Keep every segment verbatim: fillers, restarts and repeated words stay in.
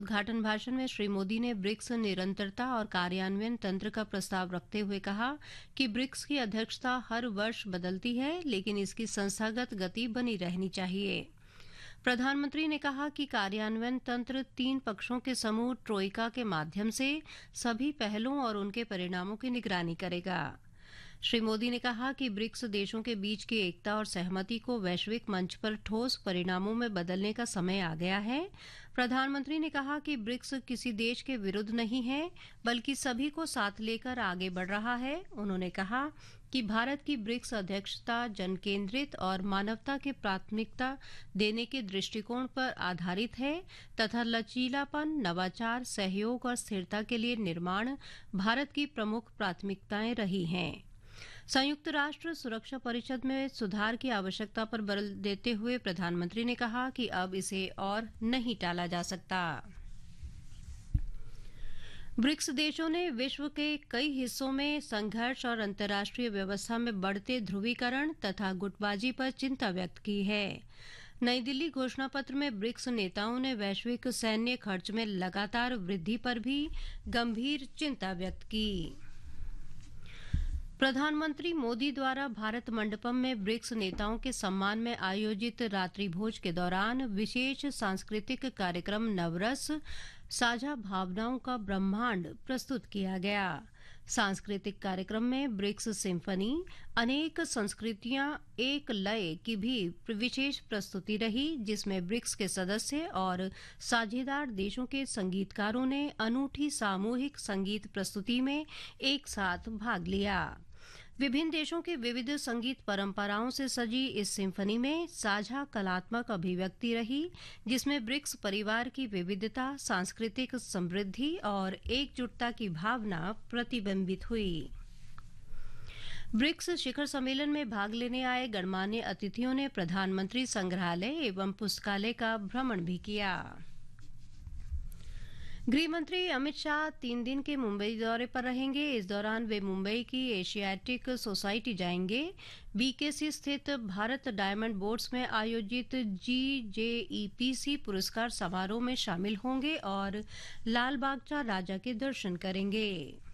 उद्घाटन भाषण में श्री मोदी ने ब्रिक्स निरंतरता और कार्यान्वयन तंत्र का प्रस्ताव रखते हुए कहा कि ब्रिक्स की अध्यक्षता हर वर्ष बदलती है, लेकिन इसकी संस्थागत गति बनी रहनी चाहिए। प्रधानमंत्री ने कहा कि कार्यान्वयन तंत्र तीन पक्षों के समूह ट्रोइका के माध्यम से सभी पहलों और उनके परिणामों की निगरानी करेगा। श्री मोदी ने कहा कि ब्रिक्स देशों के बीच की एकता और सहमति को वैश्विक मंच पर ठोस परिणामों में बदलने का समय आ गया है। प्रधानमंत्री ने कहा कि ब्रिक्स किसी देश के विरुद्ध नहीं है, बल्कि सभी को साथ लेकर आगे बढ़ रहा है। उन्होंने कहा कि भारत की ब्रिक्स अध्यक्षता जनकेंद्रित और मानवता की प्राथमिकता देने के दृष्टिकोण पर आधारित है तथा लचीलापन, नवाचार, सहयोग और स्थिरता के लिए निर्माण भारत की प्रमुख प्राथमिकताएं रही हैं। संयुक्त राष्ट्र सुरक्षा परिषद में सुधार की आवश्यकता पर बल देते हुए प्रधानमंत्री ने कहा कि अब इसे और नहीं टाला जा सकता। ब्रिक्स देशों ने विश्व के कई हिस्सों में संघर्ष और अंतर्राष्ट्रीय व्यवस्था में बढ़ते ध्रुवीकरण तथा गुटबाजी पर चिंता व्यक्त की है। नई दिल्ली घोषणा पत्र में ब्रिक्स नेताओं ने वैश्विक सैन्य खर्च में लगातार वृद्धि पर भी गंभीर चिंता व्यक्त की। प्रधानमंत्री मोदी द्वारा भारत मंडपम में ब्रिक्स नेताओं के सम्मान में आयोजित रात्रि भोज के दौरान विशेष सांस्कृतिक कार्यक्रम नवरस साझा भावनाओं का ब्रह्मांड प्रस्तुत किया गया। सांस्कृतिक कार्यक्रम में ब्रिक्स सिम्फनी, अनेक संस्कृतियां एक लय की भी विशेष प्रस्तुति रही, जिसमें ब्रिक्स के सदस्य और साझेदार देशों के संगीतकारों ने अनूठी सामूहिक संगीत प्रस्तुति में एक साथ भाग लिया। विभिन्न देशों की विविध संगीत परंपराओं से सजी इस सिम्फनी में साझा कलात्मक अभिव्यक्ति रही, जिसमें ब्रिक्स परिवार की विविधता, सांस्कृतिक समृद्धि और एकजुटता की भावना प्रतिबिंबित हुई। ब्रिक्स शिखर सम्मेलन में भाग लेने आए गणमान्य अतिथियों ने प्रधानमंत्री संग्रहालय एवं पुस्तकालय का भ्रमण भी किया। गृहमंत्री अमित शाह तीन दिन के मुंबई दौरे पर रहेंगे। इस दौरान वे मुंबई की एशियाटिक सोसाइटी जाएंगे, बीकेसी स्थित भारत डायमंड बोर्ड्स में आयोजित जी जे ई पी सी पुरस्कार समारोह में शामिल होंगे और लाल बागचा राजा के दर्शन करेंगे।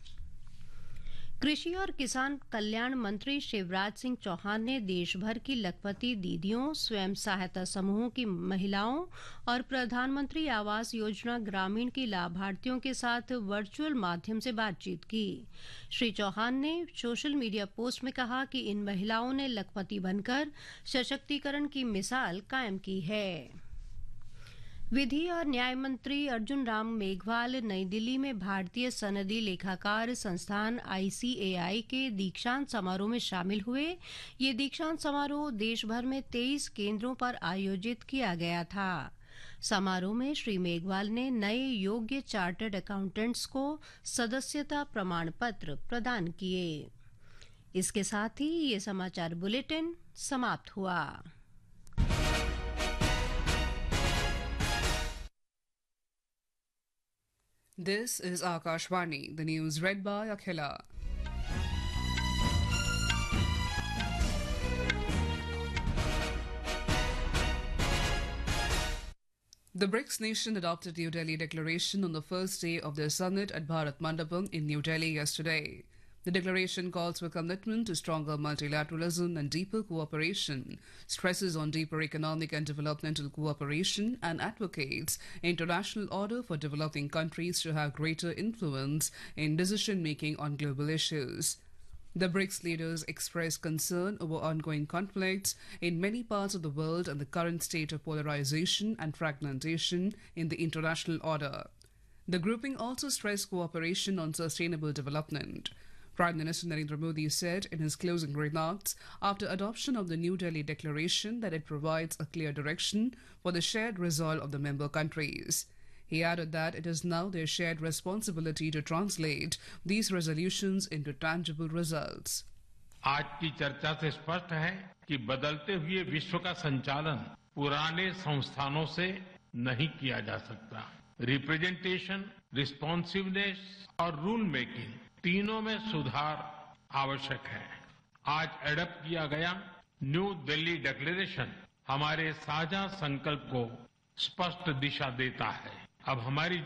कृषि और किसान कल्याण मंत्री शिवराज सिंह चौहान ने देश भर की लखपति दीदियों, स्वयं सहायता समूहों की महिलाओं और प्रधानमंत्री आवास योजना ग्रामीण की लाभार्थियों के साथ वर्चुअल माध्यम से बातचीत की। श्री चौहान ने सोशल मीडिया पोस्ट में कहा कि इन महिलाओं ने लखपति बनकर सशक्तिकरण की मिसाल कायम की है। विधि और न्याय मंत्री अर्जुन राम मेघवाल नई दिल्ली में भारतीय सनदी लेखाकार संस्थान आई सी ए आई के दीक्षांत समारोह में शामिल हुए। ये दीक्षांत समारोह देश भर में तेईस केंद्रों पर आयोजित किया गया था। समारोह में श्री मेघवाल ने नए योग्य चार्टर्ड अकाउंटेंट्स को सदस्यता प्रमाण पत्र प्रदान किए। इसके साथ ही ये समाचार बुलेटिन समाप्त हुआ। This is Akashvani, the news read by Akhila. The BRICS nation adopted the New Delhi Declaration on the first day of their summit at Bharat Mandapam in New Delhi yesterday. The declaration calls for commitment to stronger multilateralism and deeper cooperation, stresses on deeper economic and developmental cooperation, and advocates international order for developing countries to have greater influence in decision-making on global issues. The BRICS leaders expressed concern over ongoing conflicts in many parts of the world and the current state of polarization and fragmentation in the international order. The grouping also stressed cooperation on sustainable development. Prime Minister Narendra Modi said in his closing remarks after adoption of the New Delhi Declaration that it provides a clear direction for the shared resolve of the member countries. He added that it is now their shared responsibility to translate these resolutions into tangible results. आज की चर्चा से स्पष्ट है कि बदलते हुए विश्व का संचालन पुराने संस्थानों से नहीं किया जा सकता। रिप्रेजेंटेशन, रिस्पॉन्सिवनेस और रूल मेकिंग तीनों में सुधार आवश्यक है। आज एडप्ट किया गया न्यू दिल्ली डिक्लेरेशन हमारे साझा संकल्प को स्पष्ट दिशा देता है। अब हमारी